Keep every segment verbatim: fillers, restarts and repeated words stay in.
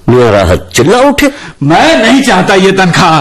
मियां राहत चिल्ला उठे। मैं नहीं चाहता ये तनख्वाह।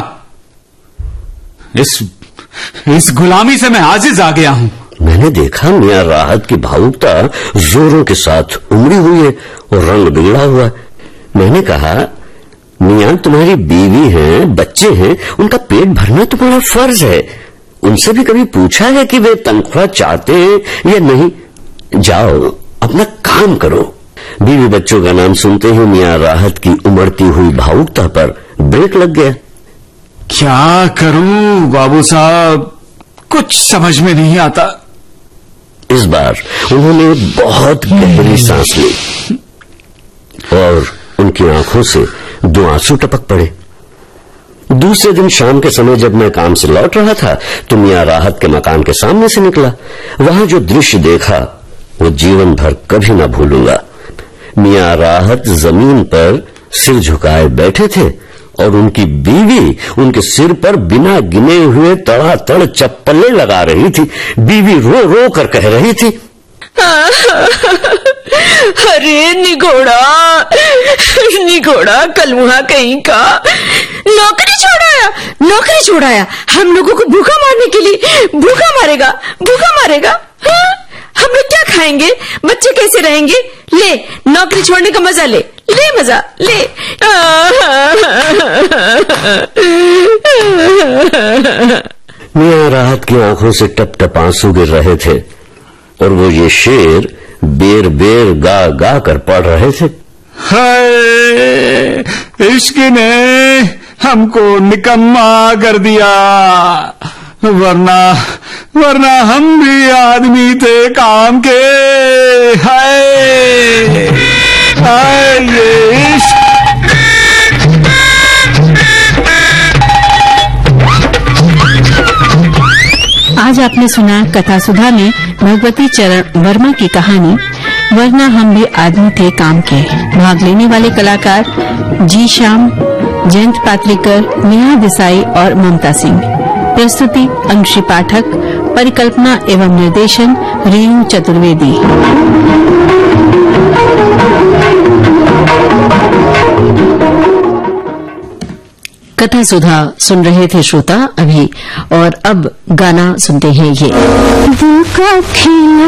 इस इस गुलामी से मैं आजिज आ गया हूं। मैंने देखा मियां राहत की भावुकता जोरों के साथ उमड़ी हुई है और रंग बिगड़ा हुआ है। मैंने कहा, मियां तुम्हारी बीवी हैं, बच्चे हैं, उनका पेट भरना तुम्हारा फर्ज है। उनसे भी कभी पूछा है कि वे तनख्वाह चाहते हैं या नहीं? जाओ अपना काम करो। बीवी बच्चों का नाम सुनते ही मियां राहत की उमड़ती हुई भावुकता पर ब्रेक लग गया। क्या करूं बाबू साहब, कुछ समझ में नहीं आता। इस बार उन्होंने बहुत गहरी सांस ली और उनकी आंखों से दो आंसू टपक पड़े। दूसरे दिन शाम के समय जब मैं काम से लौट रहा था तो मियां राहत के मकान के सामने से निकला। वहां जो दृश्य देखा वो जीवन भर कभी न भूलूंगा। मियां राहत जमीन पर सिर झुकाए बैठे थे और उनकी बीवी उनके सिर पर बिना गिने हुए तड़ातड़ चप्पलें लगा रही थी। बीवी रो रो कर कह रही थी, अरे निगोड़ा, निगोड़ा कलमुहा कहीं का, नौकरी छोड़ाया, नौकरी छोड़ाया, हम लोगों को भूखा मारने के लिए, भूखा मारेगा, भूखा मारेगा। हाँ? हम लोग क्या खाएंगे, बच्चे कैसे रहेंगे? ले नौकरी छोड़ने का मजा ले, ले मजा ले। मियां राहत की आंखों से टप टप आंसू गिर रहे थे और वो ये शेर बेर बेर गा गा कर पढ़ रहे थे। हाय, इश्क ने हमको निकम्मा कर दिया, वरना वरना हम भी आदमी थे काम के। हाय हाय ये इश्क। आज आपने सुना कथा सुधा में भगवती चरण वर्मा की कहानी वरना हम भी आदमी थे काम के। भाग लेने वाले कलाकार जी श्याम, जयंत पात्रिकर, नेहा देसाई और ममता सिंह। प्रस्तुति अंशी पाठक। परिकल्पना एवं निर्देशन रेणु चतुर्वेदी। कथा सुधा सुन रहे थे श्रोता अभी, और अब गाना सुनते हैं ये।